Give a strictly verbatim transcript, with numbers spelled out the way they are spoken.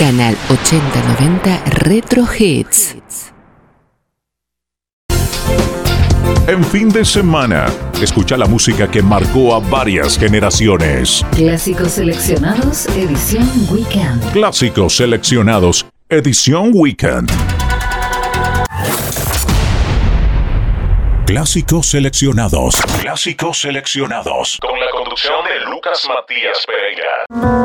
Canal ochenta noventa Retro Hits. En fin de semana, escucha la música que marcó a varias generaciones. Clásicos seleccionados, edición Weekend. Clásicos seleccionados, edición Weekend. Clásicos seleccionados. Clásicos seleccionados. Con la conducción de Lucas Matías Pereira.